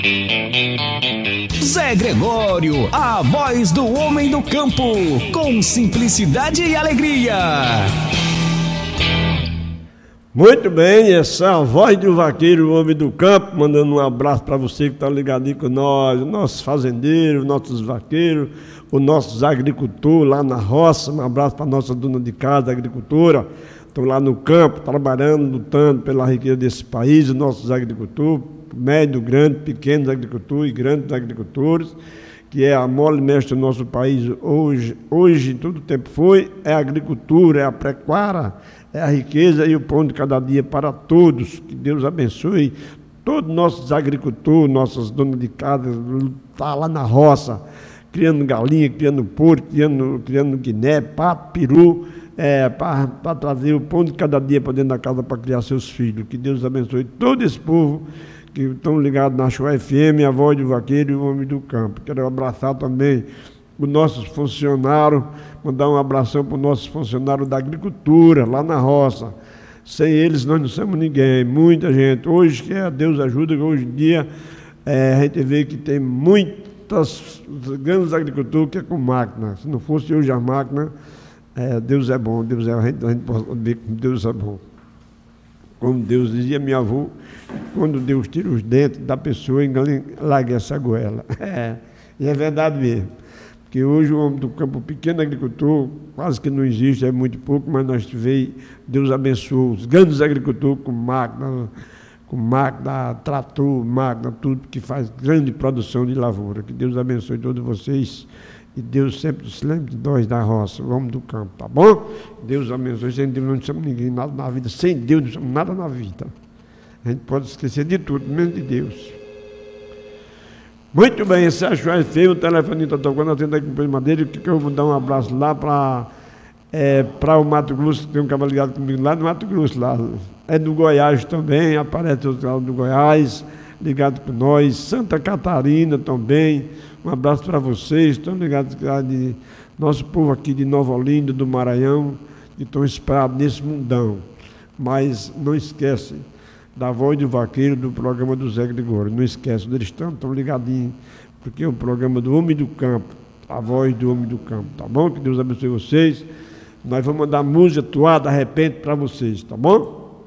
Zé Gregório, a voz do homem do campo, com simplicidade e alegria. Muito bem, essa é a voz do vaqueiro, o homem do campo, mandando um abraço para você que está ligadinho com nós, os nossos fazendeiros, os nossos vaqueiros, os nossos agricultores lá na roça. Um abraço para a nossa dona de casa, agricultora. Estão lá no campo, trabalhando, lutando pela riqueza desse país, os nossos agricultores, médio, grande, pequenos agricultores e grandes agricultores, que é a mole mestre do nosso país hoje, em todo o tempo foi, é a agricultura, é a pecuária, é a riqueza e o pão de cada dia para todos. Que Deus abençoe todos os nossos agricultores, nossas donas de casa, tá lá na roça, criando galinha, criando porco, criando guiné, pato, peru, para trazer o pão de cada dia para dentro da casa para criar seus filhos. Que Deus abençoe todo esse povo que estão ligados na Show FM, a voz do vaqueiro e o homem do campo. Quero abraçar também os nossos funcionários, mandar um abração para os nossos funcionários da agricultura, lá na roça. Sem eles nós não somos ninguém, muita gente. Hoje, que Deus ajuda, que hoje em dia a gente vê que tem muitas grandes agricultores que é com máquina. Se não fosse hoje a máquina, Deus é bom, a gente pode ver que Deus é bom. Como Deus dizia, minha avó, quando Deus tira os dentes da pessoa, larga essa goela. E é verdade mesmo. Porque hoje o homem do campo, o pequeno agricultor, quase que não existe, é muito pouco, mas nós tivemos, Deus abençoou os grandes agricultores com máquina, trator, máquina, tudo que faz grande produção de lavoura. Que Deus abençoe todos vocês. E Deus sempre se lembre de nós da roça, o homem do campo, tá bom? Deus abençoe. Sem Deus não somos ninguém, nada na vida. Sem Deus não somos nada na vida. A gente pode esquecer de tudo, menos de Deus. Muito bem, esse acho é feio, o telefone está tocando, atendo aqui com o Madeira, que eu vou dar um abraço lá para o Mato Grosso, tem um cara ligado comigo lá no Mato Grosso, lá. É do Goiás também, aparece o cara do Goiás, ligado com nós, Santa Catarina também. Um abraço para vocês, estão ligados de nosso povo aqui de Nova Olinda, do Maranhão, que estão esperados nesse mundão. Mas não esquece da voz do vaqueiro, do programa do Zé Gregório. Não esquece, eles estão ligadinhos, porque é o programa do Homem do Campo, a voz do Homem do Campo, tá bom? Que Deus abençoe vocês. Nós vamos mandar música atuada, de repente, para vocês, tá bom?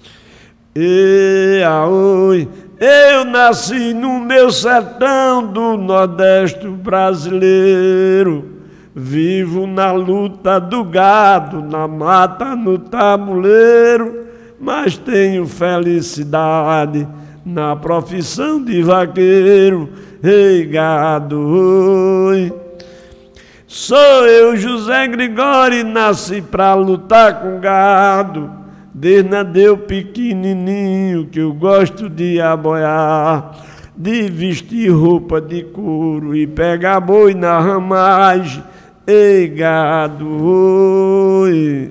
Oi. Eu nasci no meu sertão do Nordeste brasileiro, vivo na luta do gado, na mata, no tabuleiro, mas tenho felicidade na profissão de vaqueiro. Ei, gado, oi. Sou eu, José Gregório, nasci pra lutar com gado. Desde eu pequenininho que eu gosto de aboiar, de vestir roupa de couro e pegar boi na ramagem. Ei, gado, oi,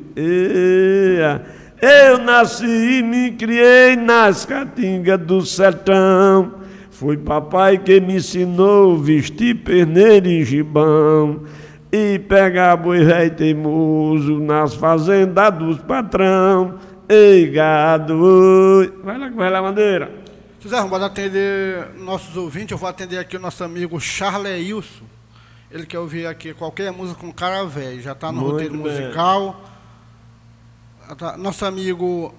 eu nasci e me criei nas caatingas do sertão. Foi papai que me ensinou vestir perneiro e gibão e pegar boi velho teimoso nas fazendas dos patrão. Ei, gado, oi. Vai lá, Bandeira. José, vamos atender nossos ouvintes. Eu vou atender aqui o nosso amigo Charleilson. Ele quer ouvir aqui qualquer música com cara velho. Já está no roteiro musical. Nosso amigo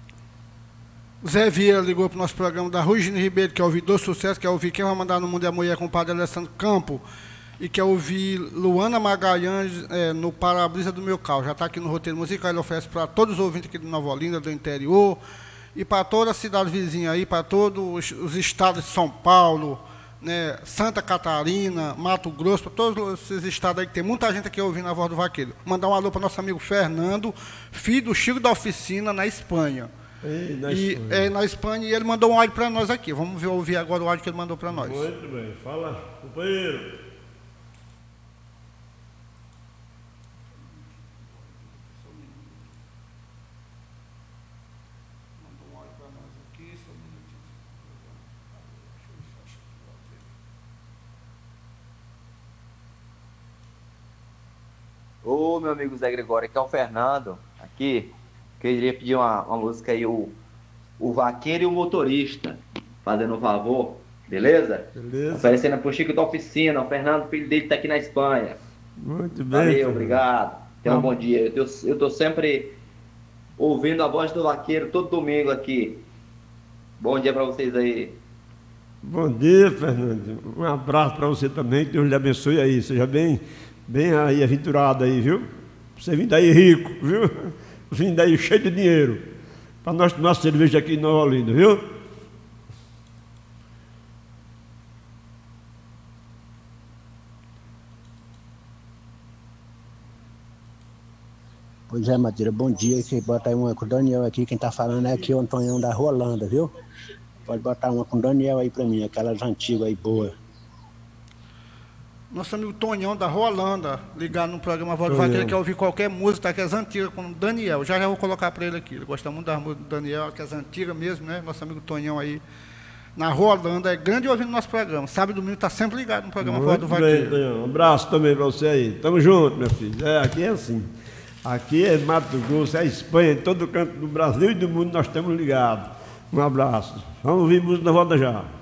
Zé Vieira ligou para o nosso programa da Rugine Ribeiro, que é ouvir do sucesso, quer ouvir Quem Vai Mandar no Mundo é a Mulher com o padre Alessandro Campo. E quer ouvir Luana Magalhães no Para-Brisa do Meu Carro. Já está aqui no roteiro musical, ele oferece para todos os ouvintes aqui de Nova Olinda, do interior, e para toda a cidade vizinha aí, para todos os estados de São Paulo, né, Santa Catarina, Mato Grosso, para todos esses estados aí que tem muita gente aqui ouvindo a voz do vaqueiro. Mandar um alô para nosso amigo Fernando, filho do Chico da Oficina, na Espanha. Na Espanha, e ele mandou um áudio para nós aqui. Vamos ouvir agora o áudio que ele mandou para nós. Muito bem, fala, companheiro. Ô, meu amigo Zé Gregório, aqui é o Fernando, aqui, queria pedir uma música aí, o Vaqueiro e o Motorista, fazendo um favor, Beleza? Beleza. Oferecendo pro Chico da oficina, o Fernando, filho dele, tá aqui na Espanha. Muito bem. Valeu, Fernando. obrigado. Tenha um bom dia. Eu tô sempre ouvindo a voz do vaqueiro todo domingo aqui. Bom dia pra vocês aí. Bom dia, Fernando. Um abraço para você também, que Deus lhe abençoe aí. Seja bem aí aventurado aí, viu? Você vindo daí rico, viu? Vindo daí cheio de dinheiro. Para nós tomar cerveja aqui em Nova Olinda, viu? Pois é, Matheus, bom dia. Você bota aí uma com o Daniel aqui, quem tá falando é aqui o Antonhão da Rua Holanda, viu? Pode botar uma com o Daniel aí pra mim, aquelas antigas aí, boa. Nosso amigo Tonhão da Rolanda, ligado no programa Voz do Tonhão. Vaqueiro, quer ouvir qualquer música, que é as antigas, com o Daniel. Já vou colocar para ele aqui. Ele gosta muito das músicas do Daniel, que é as antigas mesmo, né? Nosso amigo Tonhão aí, na Rolanda, é grande ouvindo nosso programa. Sábado e domingo tá sempre ligado no programa Voz do Muito bem, Vaqueiro. Tonhão. Um abraço também para você aí. Tamo junto, meu filho. Aqui é assim. Aqui é Mato Grosso, é Espanha, em todo canto do Brasil e do mundo nós estamos ligados. Um abraço. Vamos ouvir música na volta já.